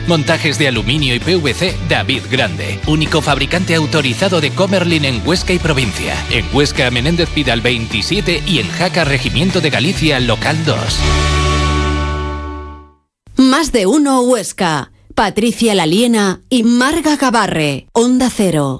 Montajes de aluminio y PVC David Grande. Único fabricante autorizado de Comerlin en Huesca y provincia. En Huesca, Menéndez Pidal 27 y en Jaca, Regimiento de Galicia, local 2. Más de uno Huesca. Patricia Laliena y Marga Gabarre. Onda Cero.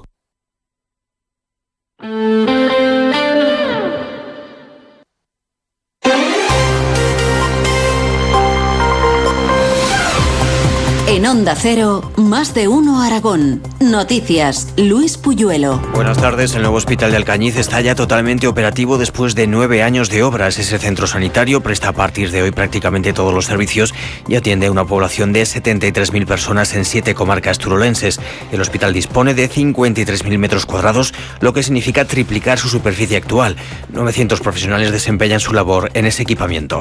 En Onda Cero, Más de uno Aragón. Noticias, Luis Puyuelo. Buenas tardes. El nuevo hospital de Alcañiz está ya totalmente operativo después de 9 años de obras. Ese centro sanitario presta a partir de hoy prácticamente todos los servicios y atiende a una población de 73.000 personas en 7 comarcas turolenses. El hospital dispone de 53.000 metros cuadrados, lo que significa triplicar su superficie actual. 900 profesionales desempeñan su labor en ese equipamiento.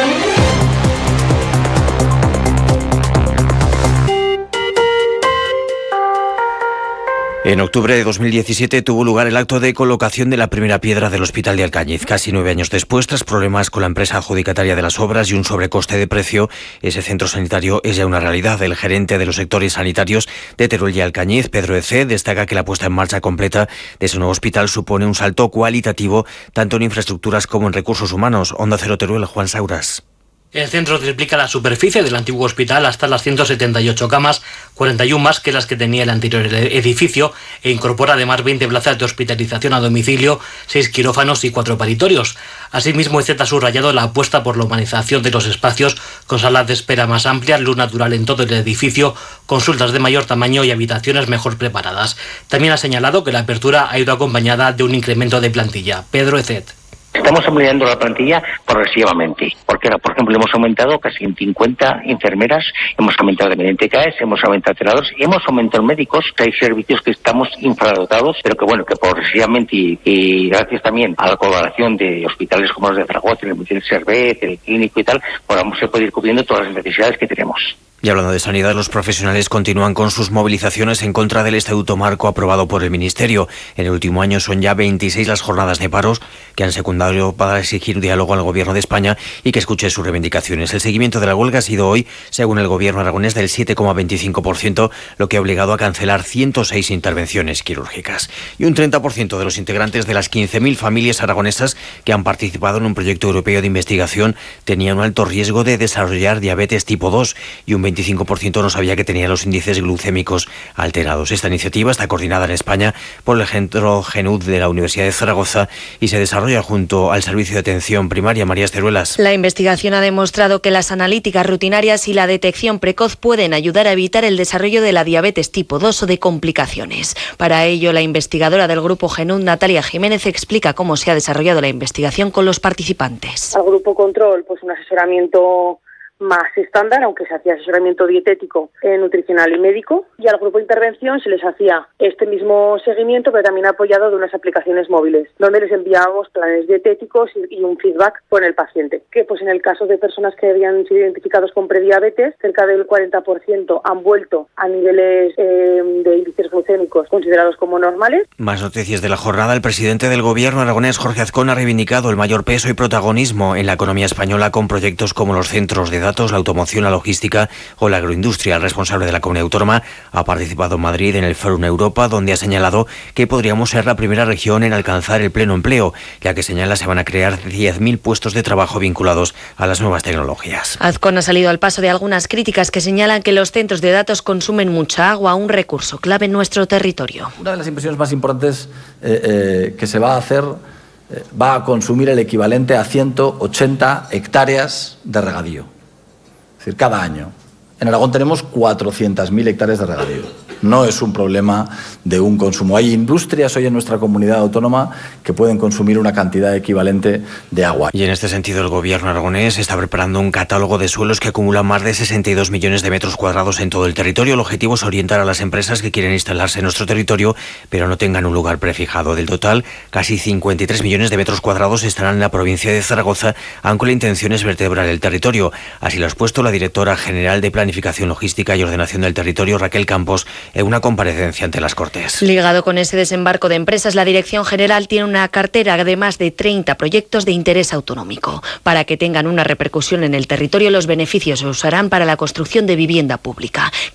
En octubre de 2017 tuvo lugar el acto de colocación de la primera piedra del Hospital de Alcañiz. Casi 9 años después, tras problemas con la empresa adjudicataria de las obras y un sobrecoste de precio, ese centro sanitario es ya una realidad. El gerente de los sectores sanitarios de Teruel y Alcañiz, Pedro Ece, destaca que la puesta en marcha completa de ese nuevo hospital supone un salto cualitativo tanto en infraestructuras como en recursos humanos. Onda Cero Teruel, Juan Sauras. El centro triplica la superficie del antiguo hospital hasta las 178 camas, 41 más que las que tenía el anterior edificio, e incorpora además 20 plazas de hospitalización a domicilio, 6 quirófanos y 4 paritorios. Asimismo, EZ ha subrayado la apuesta por la humanización de los espacios, con salas de espera más amplias, luz natural en todo el edificio, consultas de mayor tamaño y habitaciones mejor preparadas. También ha señalado que la apertura ha ido acompañada de un incremento de plantilla. Pedro Ecet. Estamos ampliando la plantilla progresivamente, porque ahora, por ejemplo, hemos aumentado casi en 50 enfermeras, hemos aumentado de CAES, hemos aumentado celadores, hemos aumentado médicos, que hay servicios que estamos infradotados, pero que bueno, que progresivamente y gracias también a la colaboración de hospitales como los de Zaragoza, el Servet, el Clínico y tal, vamos a poder ir cubriendo todas las necesidades que tenemos. Y hablando de sanidad, los profesionales continúan con sus movilizaciones en contra del Estatuto Marco aprobado por el Ministerio. En el último año son ya 26 las jornadas de paros que han secundado para exigir diálogo al Gobierno de España y que escuche sus reivindicaciones. El seguimiento de la huelga ha sido hoy, según el Gobierno aragonés, del 7,25%, lo que ha obligado a cancelar 106 intervenciones quirúrgicas. Y un 30% de los integrantes de las 15.000 familias aragonesas que han participado en un proyecto europeo de investigación tenían un alto riesgo de desarrollar diabetes tipo 2 y un 25% no sabía que tenía los índices glucémicos alterados. Esta iniciativa está coordinada en España por el Centro GENUD de la Universidad de Zaragoza y se desarrolla junto al Servicio de Atención Primaria. María Esteruelas. La investigación ha demostrado que las analíticas rutinarias y la detección precoz pueden ayudar a evitar el desarrollo de la diabetes tipo 2 o de complicaciones. Para ello, la investigadora del Grupo GENUD, Natalia Jiménez, explica cómo se ha desarrollado la investigación con los participantes. Al grupo control, pues un asesoramiento más estándar, aunque se hacía asesoramiento dietético, nutricional y médico, y al grupo de intervención se les hacía este mismo seguimiento, pero también apoyado de unas aplicaciones móviles, donde les enviábamos planes dietéticos y un feedback con el paciente, que pues en el caso de personas que habían sido identificados con prediabetes, cerca del 40% han vuelto a niveles de índices glucémicos considerados como normales. Más noticias de la jornada. El presidente del Gobierno aragonés, Jorge Azcón, ha reivindicado el mayor peso y protagonismo en la economía española con proyectos como los centros de datos, la automoción, la logística o la agroindustria. El responsable de la comunidad autónoma ha participado en Madrid en el Fórum Europa, donde ha señalado que podríamos ser la primera región en alcanzar el pleno empleo, ya que señala se van a crear 10.000 puestos de trabajo vinculados a las nuevas tecnologías. Azcón ha salido al paso de algunas críticas que señalan que los centros de datos consumen mucha agua, un recurso clave en nuestro territorio. Una de las inversiones más importantes que se va a hacer va a consumir el equivalente a 180 hectáreas de regadío. Es decir, cada año. En Aragón tenemos 400.000 hectáreas de regadío. No es un problema de un consumo. Hay industrias hoy en nuestra comunidad autónoma que pueden consumir una cantidad equivalente de agua. Y en este sentido el Gobierno aragonés está preparando un catálogo de suelos que acumula más de 62 millones de metros cuadrados en todo el territorio. El objetivo es orientar a las empresas que quieren instalarse en nuestro territorio, pero no tengan un lugar prefijado. Del total, casi 53 millones de metros cuadrados estarán en la provincia de Zaragoza, aunque la intención es vertebrar el territorio. Así lo ha expuesto la directora general de Planificación Logística y Ordenación del Territorio, Raquel Campos, en una comparecencia ante las Cortes. Ligado con ese desembarco de empresas, la Dirección General tiene una cartera de más de 30 proyectos de interés autonómico. Para que tengan una repercusión en el territorio, los beneficios se usarán para la construcción de vivienda pública.